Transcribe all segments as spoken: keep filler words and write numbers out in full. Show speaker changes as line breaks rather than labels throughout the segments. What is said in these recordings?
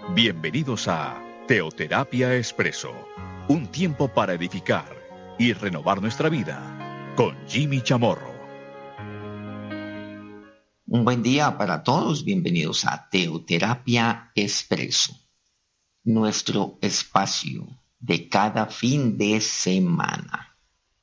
Bienvenidos a Teoterapia Expreso, un tiempo para edificar y renovar nuestra vida con Jimmy Chamorro.
Un buen día para todos, bienvenidos a Teoterapia Expreso, nuestro espacio de cada fin de semana.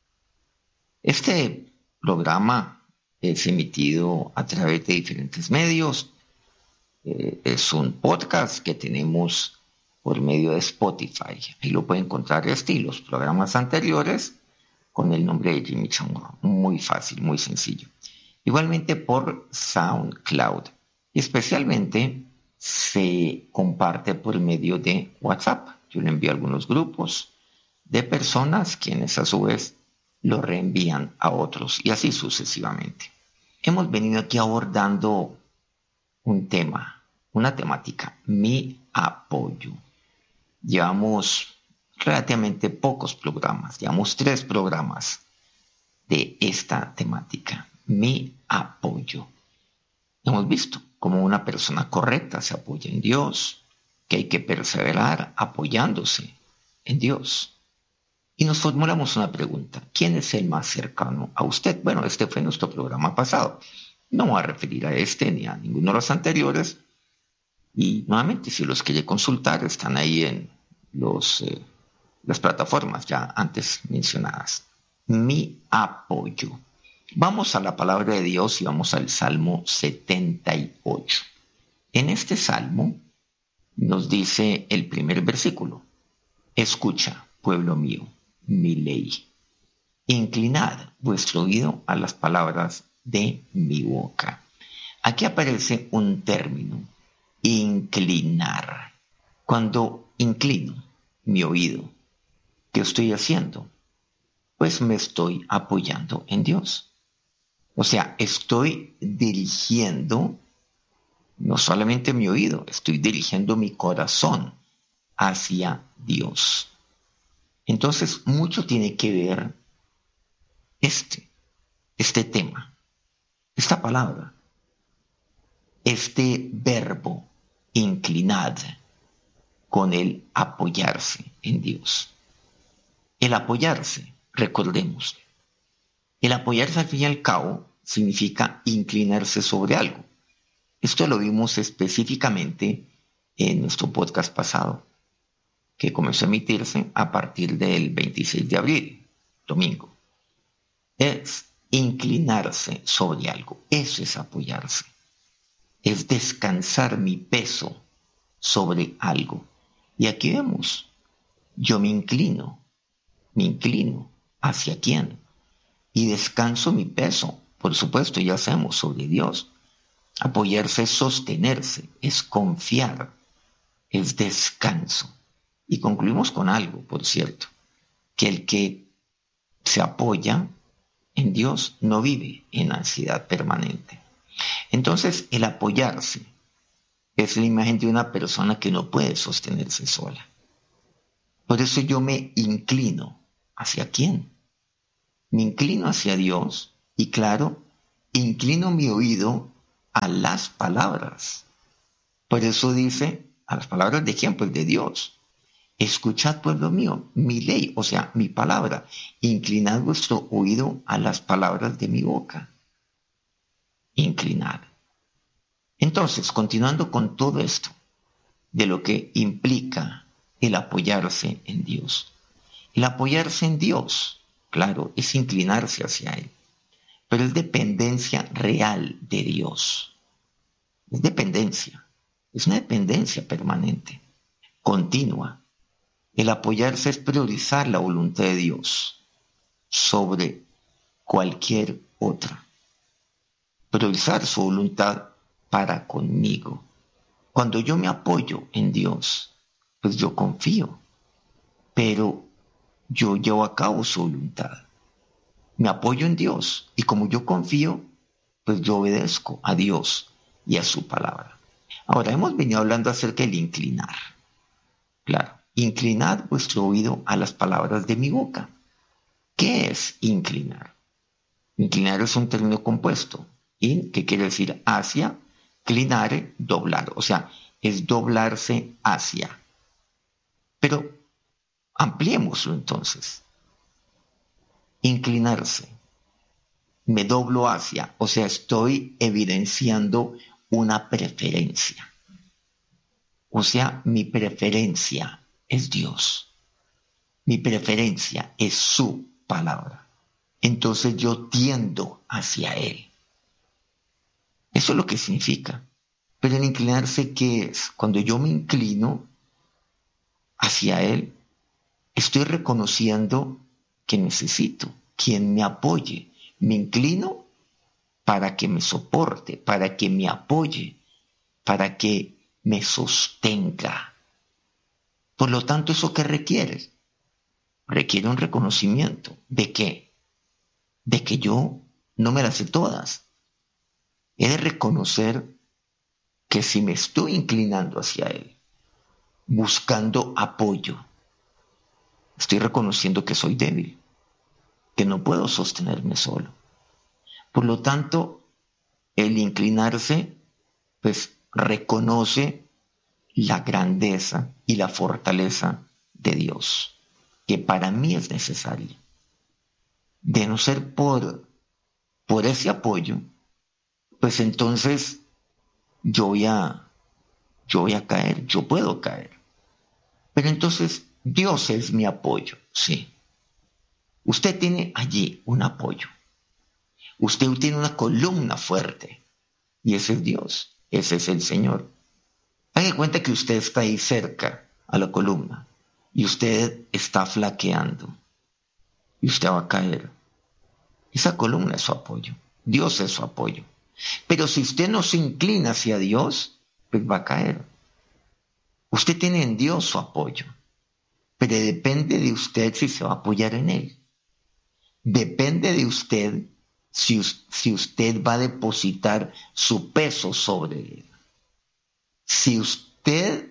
Este programa es emitido a través de diferentes medios. Eh, es un podcast que tenemos por medio de Spotify. Ahí lo pueden encontrar este y los programas anteriores con el nombre de Jimmy Chamorro. Muy fácil, muy sencillo. Igualmente por SoundCloud. Y especialmente se comparte por medio de WhatsApp. Yo le envío a algunos grupos de personas quienes a su vez lo reenvían a otros y así sucesivamente. Hemos venido aquí abordando un tema. Una temática, mi apoyo. Llevamos relativamente pocos programas, llevamos tres programas de esta temática, mi apoyo. Hemos visto cómo una persona correcta se apoya en Dios, que hay que perseverar apoyándose en Dios. Y nos formulamos una pregunta, ¿quién es el más cercano a usted? Bueno, este fue nuestro programa pasado. No me voy a referir a este ni a ninguno de los anteriores. Y nuevamente, si los quiere consultar, están ahí en los, eh, las plataformas ya antes mencionadas. Mi apoyo. Vamos a la palabra de Dios y vamos al Salmo setenta y ocho. En este Salmo nos dice el primer versículo. Escucha, pueblo mío, mi ley. Inclinad vuestro oído a las palabras de mi boca. Aquí aparece un término. Inclinar. Cuando inclino mi oído, ¿qué estoy haciendo? Pues me estoy apoyando en Dios. O sea, estoy dirigiendo no solamente mi oído, estoy dirigiendo mi corazón hacia Dios. Entonces, mucho tiene que ver este, este tema, esta palabra, este verbo. Inclinad con el apoyarse en Dios. El apoyarse, recordemos, el apoyarse al fin y al cabo significa inclinarse sobre algo. Esto lo vimos específicamente en nuestro podcast pasado, que comenzó a emitirse a partir del veintiséis de abril, domingo. Es inclinarse sobre algo, eso es apoyarse. Es descansar mi peso sobre algo. Y aquí vemos, yo me inclino, me inclino hacia quién. Y descanso mi peso, por supuesto, ya sabemos, sobre Dios. Apoyarse es sostenerse, es confiar, es descanso. Y concluimos con algo, por cierto, que el que se apoya en Dios no vive en ansiedad permanente. Entonces, el apoyarse es la imagen de una persona que no puede sostenerse sola. Por eso yo me inclino. ¿Hacia quién? Me inclino hacia Dios y, claro, inclino mi oído a las palabras. Por eso dice, ¿a las palabras de quién? Pues de Dios. Escuchad, pueblo mío, mi ley, o sea, mi palabra. Inclinad vuestro oído a las palabras de mi boca. Inclinad. Entonces, continuando con todo esto, de lo que implica el apoyarse en Dios. El apoyarse en Dios, claro, es inclinarse hacia Él, pero es dependencia real de Dios. Es dependencia, es una dependencia permanente, continua. El apoyarse es priorizar la voluntad de Dios sobre cualquier otra. Priorizar su voluntad para conmigo. Cuando yo me apoyo en Dios, pues yo confío, pero yo llevo a cabo su voluntad. Me apoyo en Dios y como yo confío, pues yo obedezco a Dios y a su palabra. Ahora, hemos venido hablando acerca del inclinar. Claro, inclinad vuestro oído a las palabras de mi boca. ¿Qué es inclinar? Inclinar es un término compuesto. In, que quiere decir hacia, clinare, doblar. O sea, es doblarse hacia. Pero ampliémoslo entonces. Inclinarse. Me doblo hacia, o sea, estoy evidenciando una preferencia. O sea, mi preferencia es Dios. Mi preferencia es su palabra. Entonces yo tiendo hacia Él. Eso es lo que significa. Pero el inclinarse, ¿qué es? Cuando yo me inclino hacia Él, estoy reconociendo que necesito quien me apoye. Me inclino para que me soporte, para que me apoye, para que me sostenga. Por lo tanto, ¿eso qué requiere? Requiere un reconocimiento. ¿De qué? De que yo no me las sé todas. He de reconocer que si me estoy inclinando hacia Él, buscando apoyo, estoy reconociendo que soy débil, que no puedo sostenerme solo. Por lo tanto, el inclinarse, pues, reconoce la grandeza y la fortaleza de Dios, que para mí es necesaria. De no ser por, por ese apoyo, pues entonces yo voy a, yo voy a caer, yo puedo caer. Pero entonces Dios es mi apoyo, sí. Usted tiene allí un apoyo. Usted tiene una columna fuerte. Y ese es Dios, ese es el Señor. Haga cuenta que usted está ahí cerca a la columna y usted está flaqueando y usted va a caer. Esa columna es su apoyo. Dios es su apoyo. Pero si usted no se inclina hacia Dios, pues va a caer. Usted tiene en Dios su apoyo, pero depende de usted si se va a apoyar en Él. Depende de usted si, si usted va a depositar su peso sobre Él. Si usted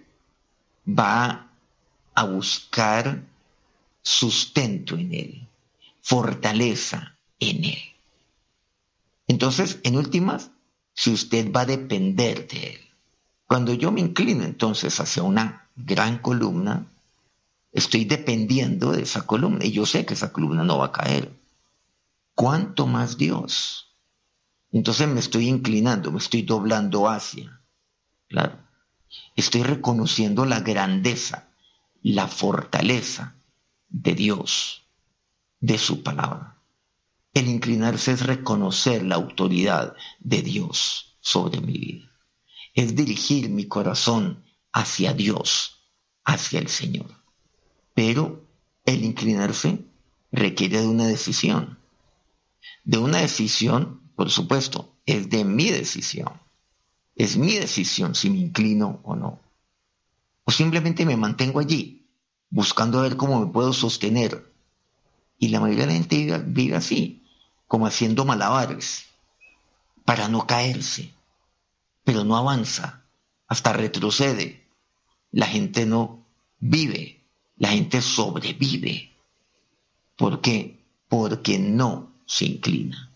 va a buscar sustento en Él, fortaleza en Él. Entonces, en últimas, si usted va a depender de Él. Cuando yo me inclino entonces hacia una gran columna, estoy dependiendo de esa columna y yo sé que esa columna no va a caer. ¿Cuánto más Dios? Entonces me estoy inclinando, me estoy doblando hacia. Claro. Estoy reconociendo la grandeza, la fortaleza de Dios, de su palabra. El inclinarse es reconocer la autoridad de Dios sobre mi vida. Es dirigir mi corazón hacia Dios, hacia el Señor. Pero el inclinarse requiere de una decisión. De una decisión, por supuesto, es de mi decisión. Es mi decisión si me inclino o no. O simplemente me mantengo allí, buscando ver cómo me puedo sostener. Y la mayoría de la gente vive, vive así, como haciendo malabares, para no caerse. Pero no avanza, hasta retrocede. La gente no vive, la gente sobrevive. ¿Por qué? Porque no se inclina.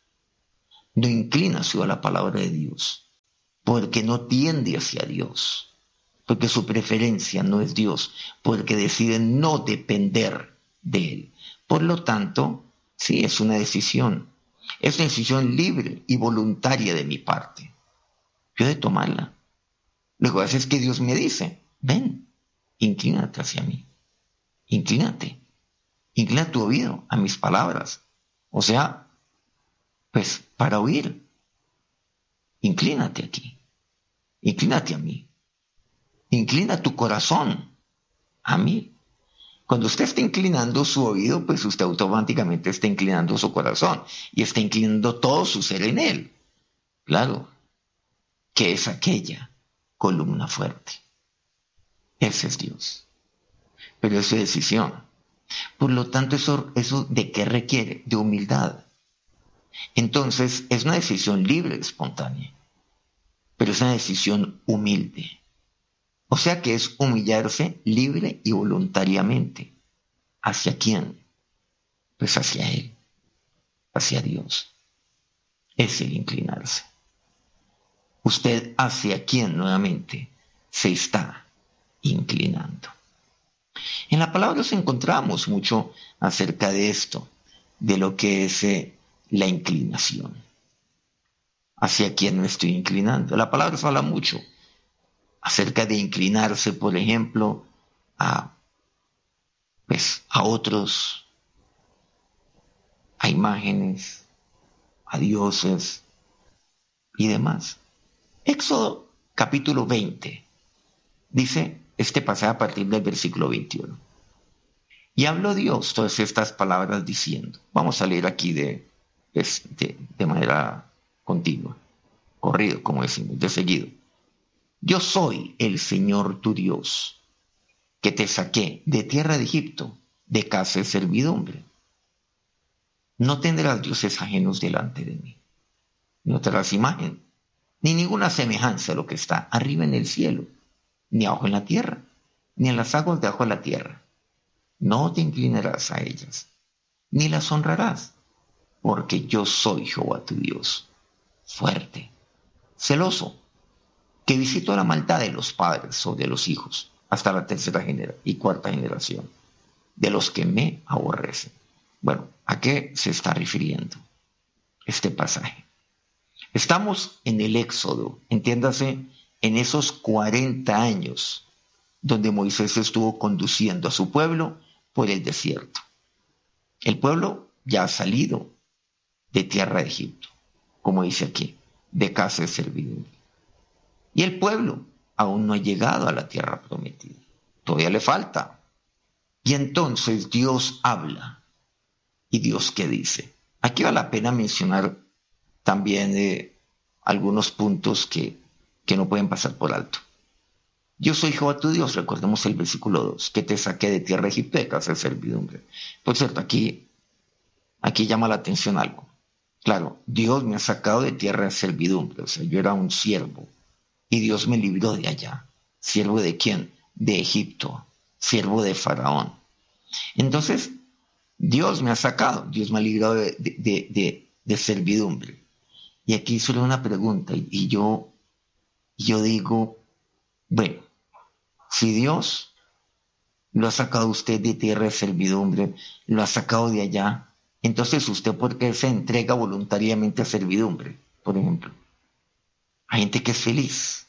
No inclina hacia la palabra de Dios. Porque no tiende hacia Dios, porque su preferencia no es Dios, porque decide no depender de Él. Por lo tanto, sí, es una decisión, es una decisión libre y voluntaria de mi parte. Yo he de tomarla. Lo que pasa es que Dios me dice, ven, inclínate hacia mí, inclínate, inclina tu oído a mis palabras. O sea, pues para oír, inclínate aquí. Inclínate a mí. Inclina tu corazón a mí. Cuando usted está inclinando su oído, pues usted automáticamente está inclinando su corazón y está inclinando todo su ser en él. Claro, que es aquella columna fuerte. Ese es Dios. Pero es su decisión. Por lo tanto, eso, eso ¿de qué requiere? De humildad. Entonces, es una decisión libre, espontánea. Pero es una decisión humilde. O sea que es humillarse libre y voluntariamente. ¿Hacia quién? Pues hacia Él, hacia Dios. Es el inclinarse. ¿Usted hacia quién nuevamente se está inclinando. En la palabra nos encontramos mucho acerca de esto, de lo que es eh, la inclinación. ¿Hacia quién me estoy inclinando? La palabra se habla mucho acerca de inclinarse, por ejemplo, a, pues, a otros, a imágenes, a dioses y demás. Éxodo capítulo veinte dice este pasaje a partir del versículo veintiuno. Y habló Dios todas estas palabras diciendo, vamos a leer aquí de, de, de manera continua, corrido, como decimos, de seguido. Yo soy el Señor tu Dios, que te saqué de tierra de Egipto, de casa de servidumbre. No tendrás dioses ajenos delante de mí. No tendrás imagen, ni ninguna semejanza a lo que está arriba en el cielo, ni abajo en la tierra, ni en las aguas de abajo de la tierra. No te inclinarás a ellas, ni las honrarás, porque yo soy Jehová tu Dios, fuerte, celoso, que visito la maldad de los padres o de los hijos, hasta la tercera generación y cuarta generación, de los que me aborrecen. Bueno, ¿a qué se está refiriendo este pasaje? Estamos en el Éxodo, entiéndase, en esos cuarenta años donde Moisés estuvo conduciendo a su pueblo por el desierto. El pueblo ya ha salido de tierra de Egipto, como dice aquí, de casa de servidumbre. Y el pueblo aún no ha llegado a la tierra prometida. Todavía le falta. Y entonces Dios habla. ¿Y Dios qué dice? Aquí vale la pena mencionar también eh, algunos puntos que, que no pueden pasar por alto. Yo soy Jehová tu Dios, recordemos el versículo dos, que te saqué de tierra de Egipto, de casa de servidumbre. Por cierto, aquí, aquí llama la atención algo. Claro, Dios me ha sacado de tierra de servidumbre, o sea, yo era un siervo, y Dios me libró de allá. ¿Siervo de quién? De Egipto, siervo de Faraón. Entonces, Dios me ha sacado, Dios me ha librado de, de, de, de, de servidumbre. Y aquí solo una pregunta, y, y yo, yo digo, bueno, si Dios lo ha sacado usted de tierra de servidumbre, lo ha sacado de allá, entonces usted ¿por qué se entrega voluntariamente a servidumbre? Por ejemplo, hay gente que es feliz,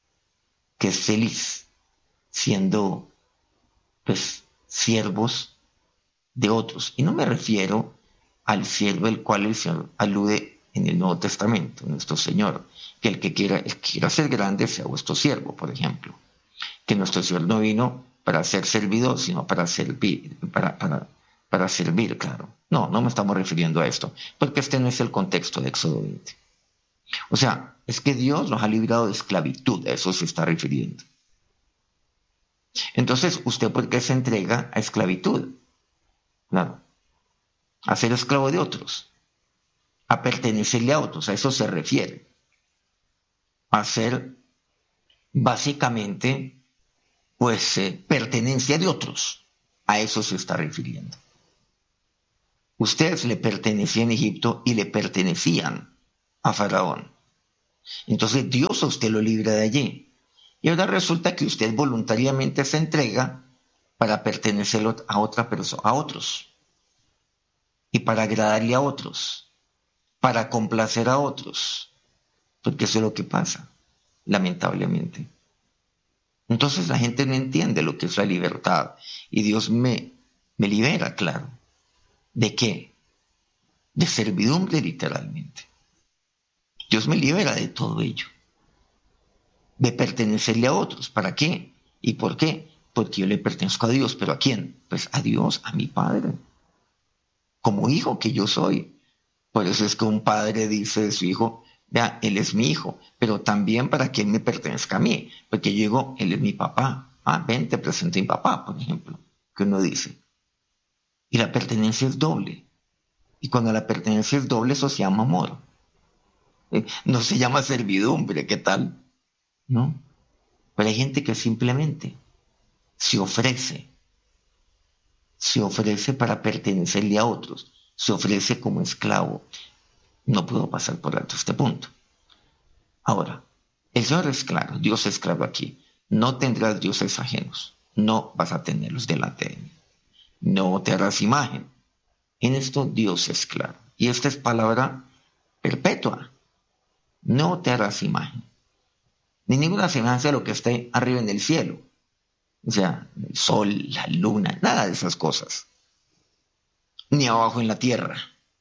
que es feliz siendo, pues, siervos de otros. Y no me refiero al siervo el cual el Señor alude en el Nuevo Testamento, nuestro Señor, que el que quiera, el que quiera ser grande sea vuestro siervo, por ejemplo. Que nuestro Señor no vino para ser servido, sino para servir, para, para, para servir, claro. No, no me estamos refiriendo a esto, porque este no es el contexto de Éxodo veinte. O sea, es que Dios nos ha librado de esclavitud, a eso se está refiriendo. Entonces, ¿usted por qué se entrega a esclavitud? Claro, a ser esclavo de otros, a pertenecerle a otros, a eso se refiere. A ser básicamente pues eh, pertenencia de otros, a eso se está refiriendo. Ustedes le pertenecían a Egipto y le pertenecían a Faraón. Entonces Dios a usted lo libra de allí. Y ahora resulta que usted voluntariamente se entrega para pertenecer a otra persona, a otros, y para agradarle a otros, para complacer a otros, porque eso es lo que pasa, lamentablemente. Entonces la gente no entiende lo que es la libertad. Y Dios me, me libera, claro. ¿De qué? De servidumbre, literalmente. Dios me libera de todo ello. De pertenecerle a otros. ¿Para qué? ¿Y por qué? Porque yo le pertenezco a Dios. ¿Pero a quién? Pues a Dios, a mi Padre. Como hijo que yo soy. Por eso es que un padre dice de su hijo, vea, él es mi hijo, pero también para que él me pertenezca a mí, porque yo digo, él es mi papá. Ah, ven, te presento a mi papá, por ejemplo, que uno dice. Y la pertenencia es doble. Y cuando la pertenencia es doble, eso se llama amor. Eh, no se llama servidumbre, ¿qué tal? ¿No? Pero hay gente que simplemente se ofrece, se ofrece para pertenecerle a otros, se ofrece como esclavo. No puedo pasar por alto este punto. Ahora, el Señor es claro, Dios es claro aquí. no tendrás dioses ajenos, no vas a tenerlos delante de mí, no te harás imagen. En esto Dios es claro. Y esta es palabra perpetua. No te harás imagen. Ni ninguna semejanza de lo que está arriba en el cielo. O sea, el sol, la luna, nada de esas cosas. Ni abajo en la tierra.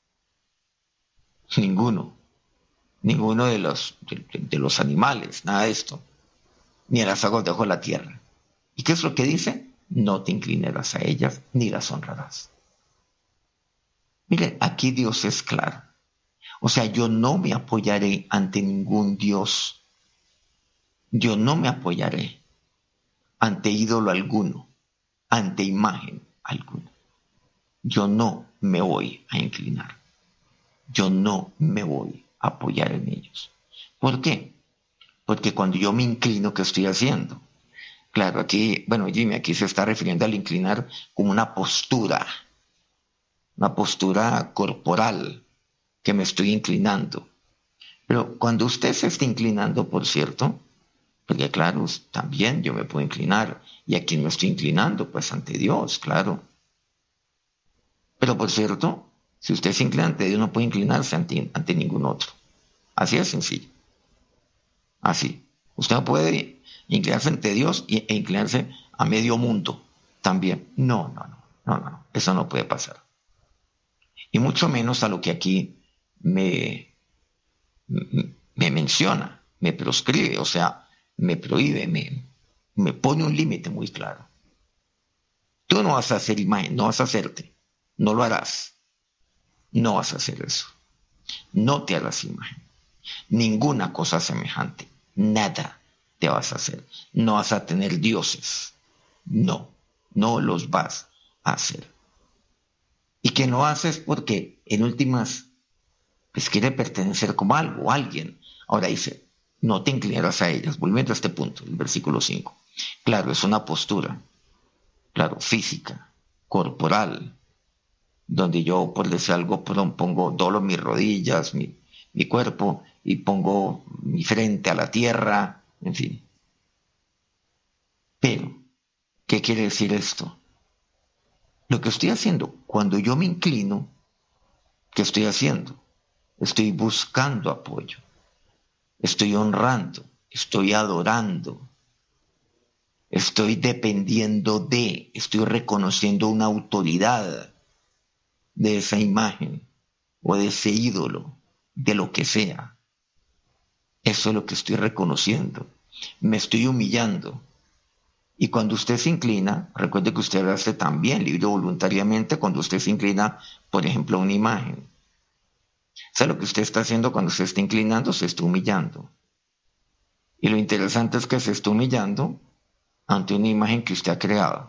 Ninguno. Ninguno de los, de, de los animales, nada de esto. Ni a las aguas debajo de la tierra. ¿Y qué es lo que dice? No te inclinarás a ellas ni las honrarás. Mire, aquí Dios es claro. O sea, yo no me apoyaré ante ningún Dios. Yo no me apoyaré ante ídolo alguno, ante imagen alguna. Yo no me voy a inclinar. Yo no me voy a apoyar en ellos. ¿Por qué? Porque cuando yo me inclino, ¿qué estoy haciendo? Claro, aquí, bueno, Jimmy, aquí se está refiriendo al inclinar como una postura, una postura corporal, que me estoy inclinando. Pero cuando usted se está inclinando, por cierto, porque claro, también yo me puedo inclinar. ¿Y a quién me estoy inclinando? Pues ante Dios, claro. Pero por cierto, si usted se inclina ante Dios, no puede inclinarse ante, ante ningún otro. Así de sencillo. Así. Usted no puede inclinarse ante Dios e inclinarse a medio mundo también. No, no, no, no, no, no. Eso no puede pasar. Y mucho menos a lo que aquí me, me menciona, me proscribe, o sea, me prohíbe, me, me pone un límite muy claro. Tú no vas a hacer imagen, no vas a hacerte, no lo harás, no vas a hacer eso, no te harás imagen, ninguna cosa semejante, nada te vas a hacer, no vas a tener dioses, no, no los vas a hacer. Y que no haces porque en últimas pues quiere pertenecer como algo o alguien. Ahora dice, no te inclinarás a ellas. Volviendo a este punto, el versículo cinco. Claro, es una postura, claro, física, corporal, donde yo, por decir algo, pongo, doblo mis rodillas, mi, mi cuerpo, y pongo mi frente a la tierra, en fin. Pero, ¿qué quiere decir esto? Lo que estoy haciendo, cuando yo me inclino, ¿qué estoy haciendo? Estoy buscando apoyo. Estoy honrando, estoy adorando, estoy dependiendo de, estoy reconociendo una autoridad de esa imagen o de ese ídolo, de lo que sea. Eso es lo que estoy reconociendo. Me estoy humillando. Y cuando usted se inclina, recuerde que usted hace también libre voluntariamente cuando usted se inclina, por ejemplo, a una imagen. ¿Sabe lo que usted está haciendo cuando se está inclinando? Se está humillando. Y lo interesante es que se está humillando ante una imagen que usted ha creado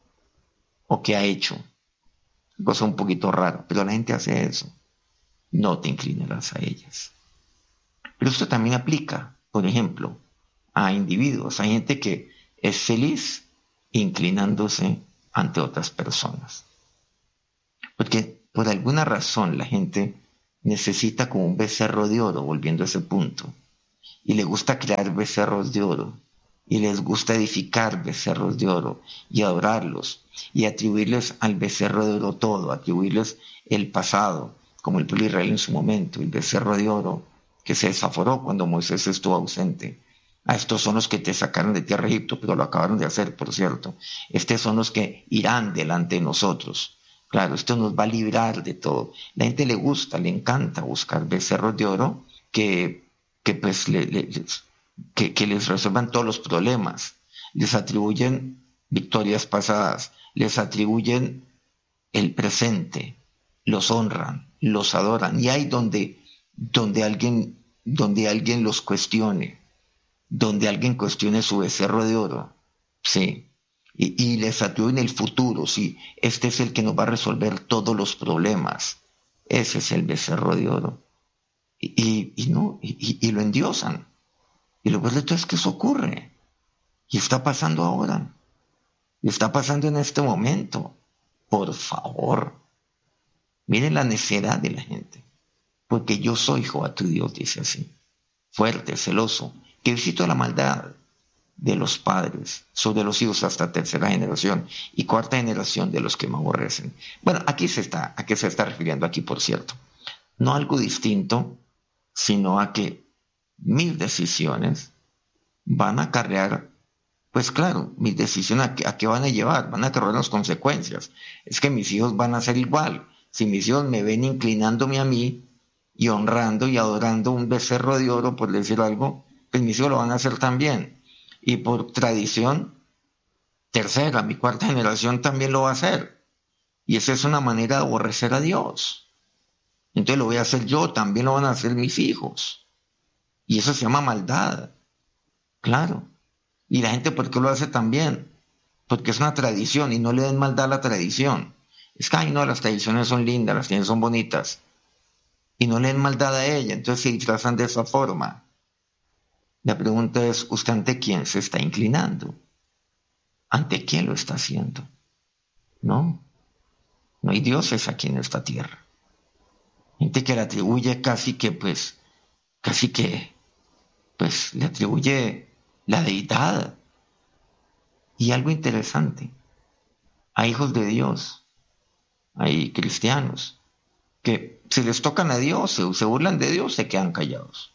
o que ha hecho. Cosa un poquito rara, pero la gente hace eso. No te inclinarás a ellas. Pero esto también aplica, por ejemplo, a individuos. Hay gente que es feliz inclinándose ante otras personas. Porque por alguna razón la gente necesita como un becerro de oro, volviendo a ese punto. Y le gusta crear becerros de oro. Y les gusta edificar becerros de oro y adorarlos. Y atribuirles al becerro de oro todo, atribuirles el pasado, como el pueblo de Israel en su momento, el becerro de oro que se desaforó cuando Moisés estuvo ausente. Ah, estos son los que te sacaron de tierra de Egipto, pero lo acabaron de hacer, por cierto. Estos son los que irán delante de nosotros. Claro, esto nos va a librar de todo. La gente le gusta, le encanta buscar becerros de oro que, que, pues, le, le, que, que les resuelvan todos los problemas. Les atribuyen victorias pasadas, les atribuyen el presente, los honran, los adoran. Y hay donde, donde, alguien, donde alguien los cuestione, donde alguien cuestione su becerro de oro, sí. Y, y les atribuyen el futuro, sí, este es el que nos va a resolver todos los problemas. Ese es el becerro de oro. Y, y, y no, y, y lo endiosan. Y lo peor de todo es que eso ocurre. Y está pasando ahora. Y está pasando en este momento. Por favor. Miren la necedad de la gente. Porque yo soy Jehová tu Dios, dice así. Fuerte, celoso, que visito la maldad. de los padres sobre los hijos hasta tercera generación y cuarta generación de los que me aborrecen. Bueno, aquí se está, ¿a qué se está refiriendo aquí, por cierto? No algo distinto, sino a que mis decisiones van a acarrear, pues claro, mis decisiones a qué, a qué van a llevar, van a acarrear las consecuencias. Es que mis hijos van a ser igual. Si mis hijos me ven inclinándome a mí y honrando y adorando un becerro de oro, por decir algo, pues mis hijos lo van a hacer también. Y por tradición, tercera, mi cuarta generación también lo va a hacer. Y esa es una manera de aborrecer a Dios. Entonces lo voy a hacer yo, también lo van a hacer mis hijos. Y eso se llama maldad. Claro. Y la gente, ¿por qué lo hace también? Porque es una tradición y no le den maldad a la tradición. Es que, ay, no, las tradiciones son lindas, las tradiciones son bonitas. Y no le den maldad a ella, entonces se disfrazan de esa forma. La pregunta es, ¿usted ante quién se está inclinando? ¿Ante quién lo está haciendo? No, no hay dioses aquí en esta tierra. Gente que le atribuye casi que, pues, casi que, pues, le atribuye la deidad. Y algo interesante, hay hijos de Dios, hay cristianos, que si les tocan a Dios, se, se burlan de Dios, se quedan callados.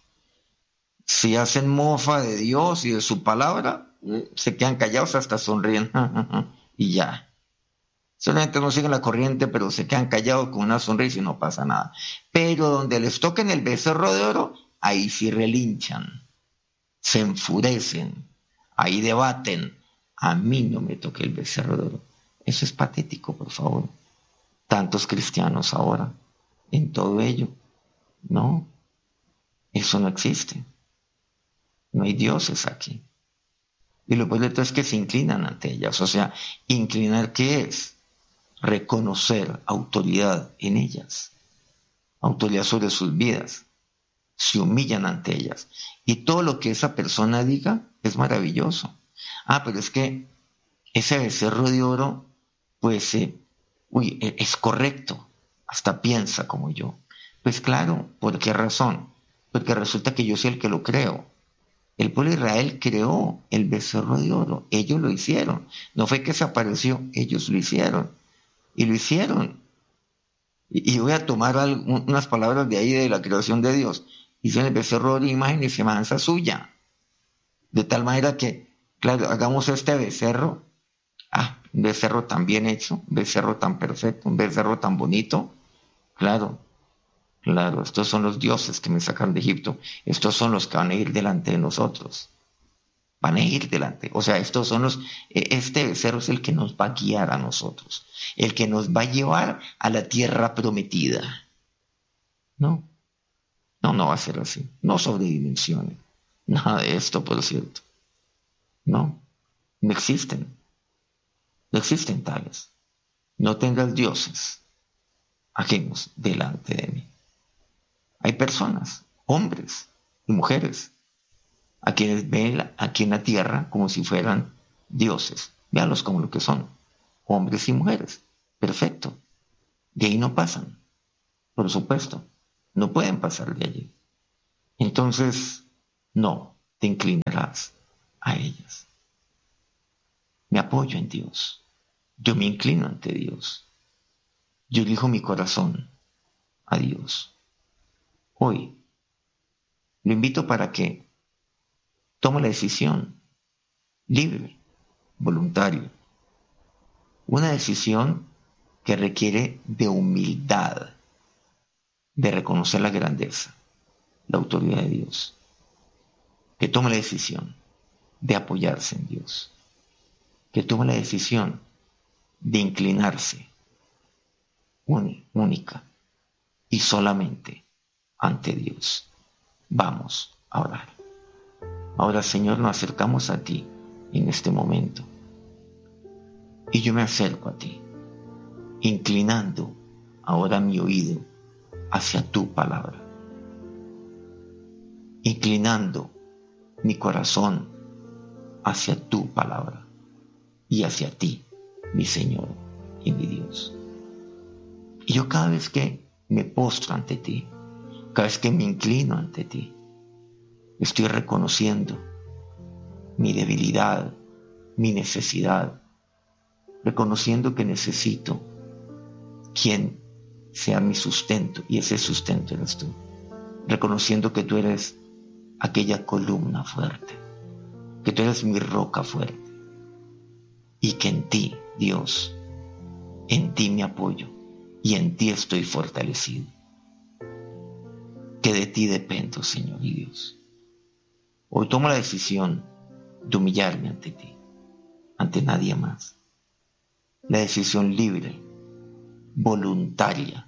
Si hacen mofa de Dios y de su palabra, se quedan callados, hasta sonríen y ya. Solamente no siguen la corriente, pero se quedan callados con una sonrisa y no pasa nada. Pero donde les toquen el becerro de oro, ahí sí relinchan, se enfurecen, ahí debaten. A mí no me toque el becerro de oro. Eso es patético, por favor. Tantos cristianos ahora en todo ello. No, eso no existe. No hay dioses aquí. Y lo peor de todo es que se inclinan ante ellas. O sea, inclinar, ¿qué es? Reconocer autoridad en ellas, autoridad sobre sus vidas. Se humillan ante ellas. Y todo lo que esa persona diga es maravilloso. Ah, pero es que ese becerro de oro, pues, eh, uy, es correcto. Hasta piensa como yo. Pues claro, ¿por qué razón? Porque resulta que yo soy el que lo creo. El pueblo de Israel creó el becerro de oro. Ellos lo hicieron. No fue que se apareció, ellos lo hicieron. Y lo hicieron. Y, y voy a tomar algo, unas palabras de ahí de la creación de Dios. Hicieron el becerro de oro, imagen y semejanza suya. De tal manera que, claro, hagamos este becerro. Ah, un becerro tan bien hecho, un becerro tan perfecto, un becerro tan bonito. Claro. Claro, estos son los dioses que me sacan de Egipto. Estos son los que van a ir delante de nosotros. Van a ir delante. O sea, estos son los... Este becerro es el que nos va a guiar a nosotros. El que nos va a llevar a la tierra prometida. No. No, no va a ser así. No sobredimensione. Nada de esto, por cierto. No. No existen. No existen tales. No tengas dioses ajenos delante de mí. Hay personas, hombres y mujeres, a quienes ven aquí en la tierra como si fueran dioses. Véanlos como lo que son, hombres y mujeres. Perfecto. De ahí no pasan, por supuesto. No pueden pasar de allí. Entonces, no te inclinarás a ellas. Me apoyo en Dios. Yo me inclino ante Dios. Yo elijo mi corazón a Dios. Hoy lo invito para que tome la decisión libre, voluntaria. Una decisión que requiere de humildad, de reconocer la grandeza, la autoridad de Dios. Que tome la decisión de apoyarse en Dios. Que tome la decisión de inclinarse única y solamente ante Dios. Vamos a orar. Ahora, Señor, nos acercamos a ti en este momento. Y yo me acerco a ti, inclinando ahora mi oído hacia tu palabra. Inclinando mi corazón hacia tu palabra y hacia ti, mi Señor y mi Dios. Y yo cada vez que me postro ante ti, cada vez que me inclino ante ti, estoy reconociendo mi debilidad, mi necesidad, reconociendo que necesito quien sea mi sustento, y ese sustento eres tú, reconociendo que tú eres aquella columna fuerte, que tú eres mi roca fuerte, y que en ti, Dios, en ti me apoyo, y en ti estoy fortalecido, que de ti dependo, Señor y Dios. Hoy tomo la decisión de humillarme ante ti, ante nadie más. La decisión libre, voluntaria,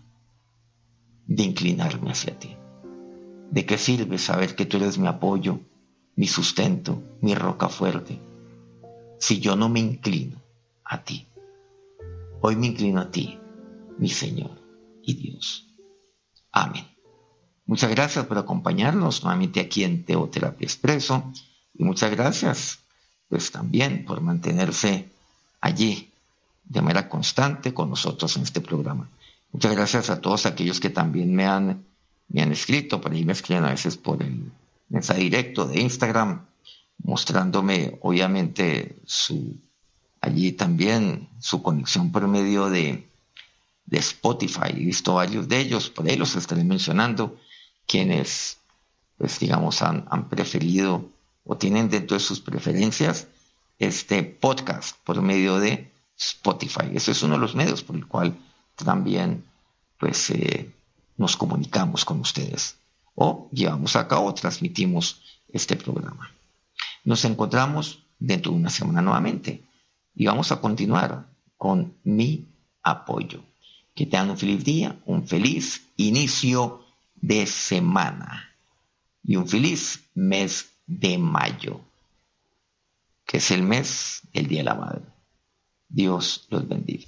de inclinarme hacia ti. ¿De qué sirve saber que tú eres mi apoyo, mi sustento, mi roca fuerte, si yo no me inclino a ti? Hoy me inclino a ti, mi Señor y Dios. Amén. Muchas gracias por acompañarnos nuevamente aquí en Teoterapia Expreso, y muchas gracias pues también por mantenerse allí de manera constante con nosotros en este programa. Muchas gracias a todos aquellos que también me han, me han escrito, por ahí me escriben a veces por el mensaje directo de Instagram, mostrándome obviamente su, allí también su conexión por medio de, de Spotify. He visto varios de ellos, por ahí los estaré mencionando, quienes pues digamos han, han preferido o tienen dentro de sus preferencias este podcast por medio de Spotify. Ese es uno de los medios por el cual también pues eh, nos comunicamos con ustedes o llevamos a cabo, transmitimos este programa. Nos encontramos dentro de una semana nuevamente y vamos a continuar con Mi Apoyo. Que tengan un feliz día, un feliz inicio de semana y un feliz mes de mayo, que es el mes del Día de la Madre. Dios los bendiga.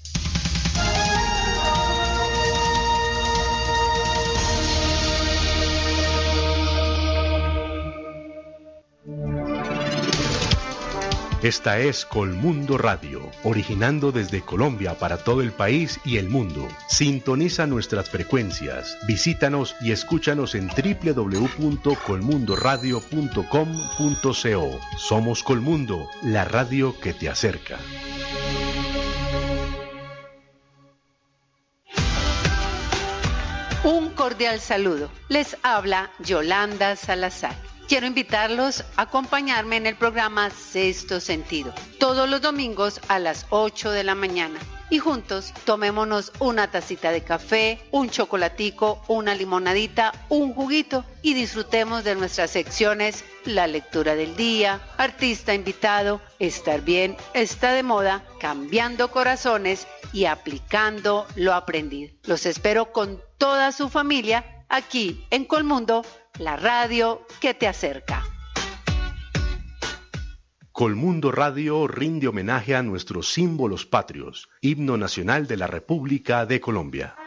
Esta es Colmundo Radio, originando desde Colombia para todo el país y el mundo. Sintoniza nuestras frecuencias, visítanos y escúchanos en doble u doble u doble u punto colmundo radio punto com punto co. Somos Colmundo, la radio que te acerca.
Un cordial saludo. Les habla Yolanda Salazar. Quiero invitarlos a acompañarme en el programa Sexto Sentido, todos los domingos a las ocho de la mañana. Y juntos tomémonos una tacita de café, un chocolatico, una limonadita, un juguito y disfrutemos de nuestras secciones: la lectura del día, artista invitado, estar bien, está de moda, cambiando corazones y aplicando lo aprendido. Los espero con toda su familia aquí en Colmundo, la radio que te acerca.
Colmundo Radio rinde homenaje a nuestros símbolos patrios, himno nacional de la República de Colombia.